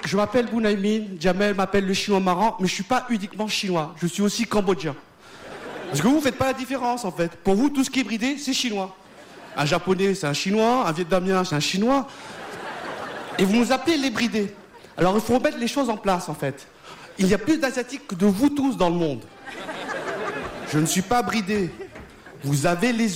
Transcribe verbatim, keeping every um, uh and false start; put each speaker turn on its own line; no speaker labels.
je m'appelle Bounaimin, Jamel m'appelle le chinois marrant, mais je suis pas uniquement chinois, je suis aussi cambodgien. Parce que vous, vous faites pas la différence, en fait. Pour vous, tout ce qui est bridé, c'est chinois. Un japonais, c'est un chinois, un vietnamien, c'est un chinois. Et vous nous appelez les bridés. Alors, il faut remettre les choses en place, en fait. Il y a plus d'asiatiques que de vous tous dans le monde. Je ne suis pas bridé. Vous avez les